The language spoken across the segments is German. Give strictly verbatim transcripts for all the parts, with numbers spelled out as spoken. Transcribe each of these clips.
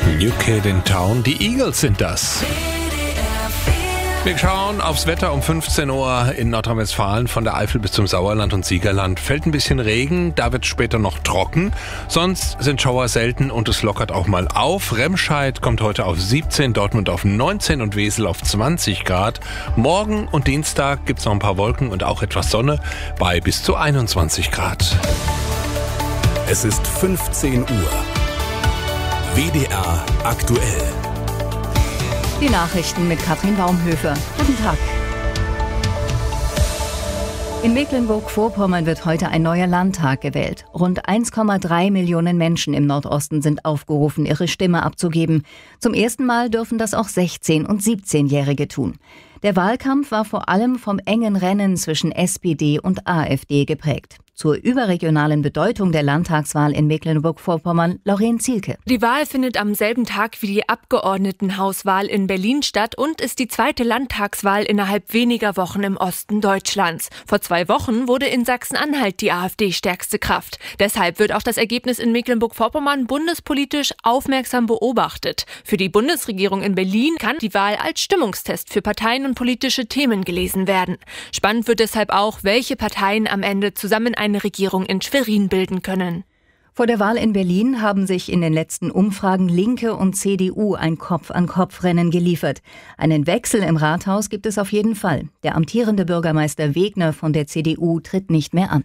New Kid in Town, die Eagles sind das. Wir schauen aufs Wetter um fünfzehn Uhr in Nordrhein-Westfalen, von der Eifel bis zum Sauerland und Siegerland. Fällt ein bisschen Regen, da wird es später noch trocken. Sonst sind Schauer selten und es lockert auch mal auf. Remscheid kommt heute auf siebzehn, Dortmund auf neunzehn und Wesel auf zwanzig Grad. Morgen und Dienstag gibt es noch ein paar Wolken und auch etwas Sonne bei bis zu einundzwanzig Grad. Es ist fünfzehn Uhr. W D R aktuell. Die Nachrichten mit Katrin Baumhöfer. Guten Tag. In Mecklenburg-Vorpommern wird heute ein neuer Landtag gewählt. Rund eins Komma drei Millionen Menschen im Nordosten sind aufgerufen, ihre Stimme abzugeben. Zum ersten Mal dürfen das auch sechzehn- und siebzehnjährige tun. Der Wahlkampf war vor allem vom engen Rennen zwischen S P D und AfD geprägt. Zur überregionalen Bedeutung der Landtagswahl in Mecklenburg-Vorpommern, Lauren Zielke. Die Wahl findet am selben Tag wie die Abgeordnetenhauswahl in Berlin statt und ist die zweite Landtagswahl innerhalb weniger Wochen im Osten Deutschlands. Vor zwei Wochen wurde in Sachsen-Anhalt die AfD stärkste Kraft. Deshalb wird auch das Ergebnis in Mecklenburg-Vorpommern bundespolitisch aufmerksam beobachtet. Für die Bundesregierung in Berlin kann die Wahl als Stimmungstest für Parteien und politische Themen gelesen werden. Spannend wird deshalb auch, welche Parteien am Ende zusammen eine Regierung in Schwerin bilden können. Vor der Wahl in Berlin haben sich in den letzten Umfragen Linke und C D U ein Kopf-an-Kopf-Rennen geliefert. Einen Wechsel im Rathaus gibt es auf jeden Fall. Der amtierende Bürgermeister Wegner von der C D U tritt nicht mehr an.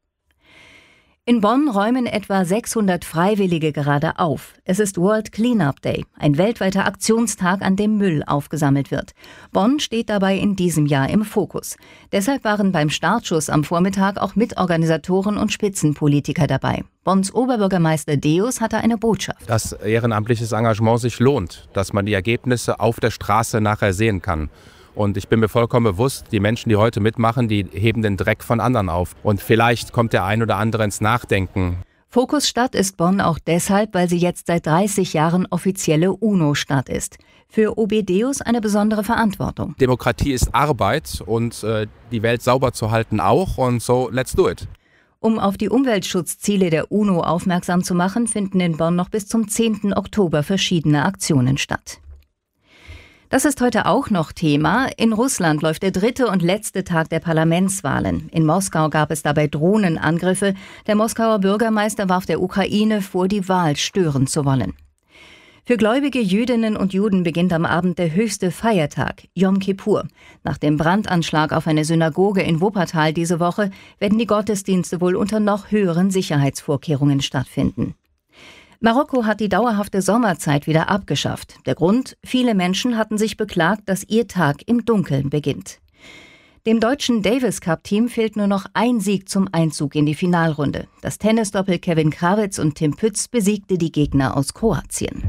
In Bonn räumen etwa sechshundert Freiwillige gerade auf. Es ist World Cleanup Day, ein weltweiter Aktionstag, an dem Müll aufgesammelt wird. Bonn steht dabei in diesem Jahr im Fokus. Deshalb waren beim Startschuss am Vormittag auch Mitorganisatoren und Spitzenpolitiker dabei. Bonns Oberbürgermeister Deus hatte eine Botschaft. Dass ehrenamtliches Engagement sich lohnt, dass man die Ergebnisse auf der Straße nachher sehen kann. Und ich bin mir vollkommen bewusst, die Menschen, die heute mitmachen, die heben den Dreck von anderen auf. Und vielleicht kommt der ein oder andere ins Nachdenken. Fokusstadt ist Bonn auch deshalb, weil sie jetzt seit dreißig Jahren offizielle UNO-Stadt ist. Für O B Deus eine besondere Verantwortung. Demokratie ist Arbeit und äh, die Welt sauber zu halten auch. Und so, let's do it. Um auf die Umweltschutzziele der UNO aufmerksam zu machen, finden in Bonn noch bis zum zehnten Oktober verschiedene Aktionen statt. Das ist heute auch noch Thema. In Russland läuft der dritte und letzte Tag der Parlamentswahlen. In Moskau gab es dabei Drohnenangriffe. Der Moskauer Bürgermeister warf der Ukraine vor, die Wahl stören zu wollen. Für gläubige Jüdinnen und Juden beginnt am Abend der höchste Feiertag, Yom Kippur. Nach dem Brandanschlag auf eine Synagoge in Wuppertal diese Woche werden die Gottesdienste wohl unter noch höheren Sicherheitsvorkehrungen stattfinden. Marokko hat die dauerhafte Sommerzeit wieder abgeschafft. Der Grund? Viele Menschen hatten sich beklagt, dass ihr Tag im Dunkeln beginnt. Dem deutschen Davis-Cup-Team fehlt nur noch ein Sieg zum Einzug in die Finalrunde. Das Tennisdoppel Kevin Krawitz und Tim Pütz besiegte die Gegner aus Kroatien.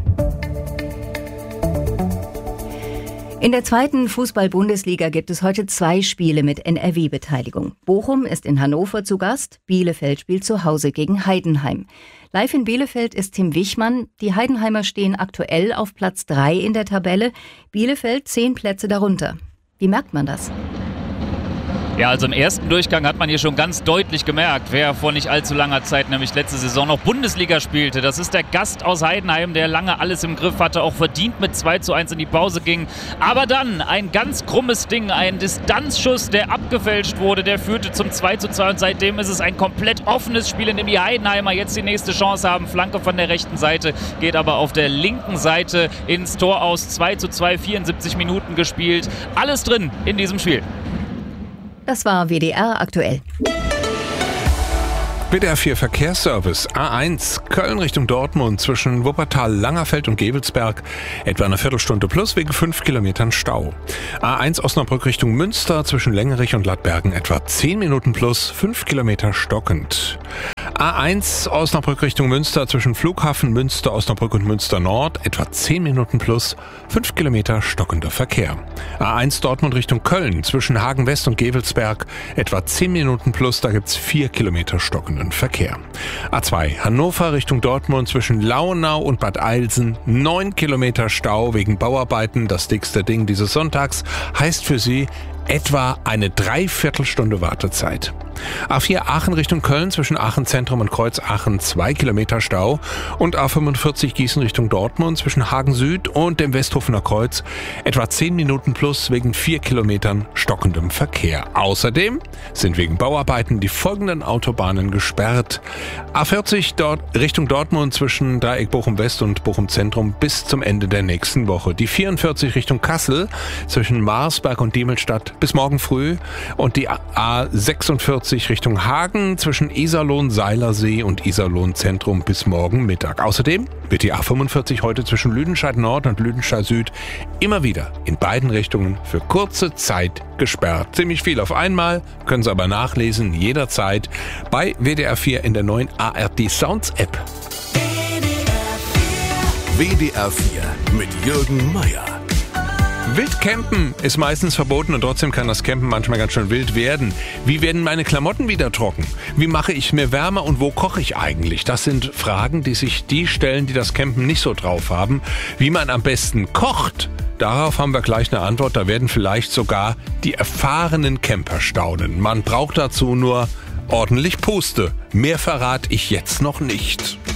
In der zweiten Fußball-Bundesliga gibt es heute zwei Spiele mit N R W-Beteiligung. Bochum ist in Hannover zu Gast, Bielefeld spielt zu Hause gegen Heidenheim. Live in Bielefeld ist Tim Wichmann. Die Heidenheimer stehen aktuell auf Platz drei in der Tabelle, Bielefeld zehn Plätze darunter. Wie merkt man das? Ja, also im ersten Durchgang hat man hier schon ganz deutlich gemerkt, wer vor nicht allzu langer Zeit, nämlich letzte Saison, noch Bundesliga spielte. Das ist der Gast aus Heidenheim, der lange alles im Griff hatte, auch verdient mit zwei zu eins in die Pause ging. Aber dann ein ganz krummes Ding, ein Distanzschuss, der abgefälscht wurde, der führte zum zwei zu zwei und seitdem ist es ein komplett offenes Spiel, in dem die Heidenheimer jetzt die nächste Chance haben. Flanke von der rechten Seite, geht aber auf der linken Seite ins Tor aus. zwei zu zwei, vierundsiebzig Minuten gespielt. Alles drin in diesem Spiel. Das war W D R aktuell. W D R vier Verkehrsservice A eins Köln Richtung Dortmund zwischen Wuppertal, Langerfeld und Gevelsberg etwa eine Viertelstunde plus wegen fünf Kilometern Stau. A eins Osnabrück Richtung Münster zwischen Längerich und Lattbergen etwa zehn Minuten plus fünf Kilometer stockend. A eins Osnabrück Richtung Münster zwischen Flughafen Münster, Osnabrück und Münster Nord etwa zehn Minuten plus fünf Kilometer stockender Verkehr. A eins Dortmund Richtung Köln zwischen Hagen West und Gevelsberg etwa zehn Minuten plus, da gibt's vier Kilometer stockenden Verkehr. A zwei Hannover Richtung Dortmund zwischen Launau und Bad Eilsen neun Kilometer Stau wegen Bauarbeiten. Das dickste Ding dieses Sonntags heißt für Sie etwa eine Dreiviertelstunde Wartezeit. A vier Aachen Richtung Köln zwischen Aachen Zentrum und Kreuz Aachen zwei Kilometer Stau und A fünfundvierzig Gießen Richtung Dortmund zwischen Hagen Süd und dem Westhofener Kreuz etwa zehn Minuten plus wegen vier Kilometern stockendem Verkehr. Außerdem sind wegen Bauarbeiten die folgenden Autobahnen gesperrt. A vierzig dort Richtung Dortmund zwischen Dreieck Bochum West und Bochum Zentrum bis zum Ende der nächsten Woche. Die vierundvierzig Richtung Kassel zwischen Marsberg und Diemelstadt bis morgen früh und die A sechsundvierzig Richtung Hagen zwischen Iserlohn-Seilersee und Iserlohn-Zentrum bis morgen Mittag. Außerdem wird die A fünfundvierzig heute zwischen Lüdenscheid Nord und Lüdenscheid Süd immer wieder in beiden Richtungen für kurze Zeit gesperrt. Ziemlich viel auf einmal, können Sie aber nachlesen, jederzeit bei W D R vier in der neuen A R D Sounds App. W D R vier mit Jürgen Meier. Wildcampen ist meistens verboten und trotzdem kann das Campen manchmal ganz schön wild werden. Wie werden meine Klamotten wieder trocken? Wie mache ich mir wärmer und wo koche ich eigentlich? Das sind Fragen, die sich die stellen, die das Campen nicht so drauf haben. Wie man am besten kocht, darauf haben wir gleich eine Antwort. Da werden vielleicht sogar die erfahrenen Camper staunen. Man braucht dazu nur ordentlich Puste. Mehr verrate ich jetzt noch nicht.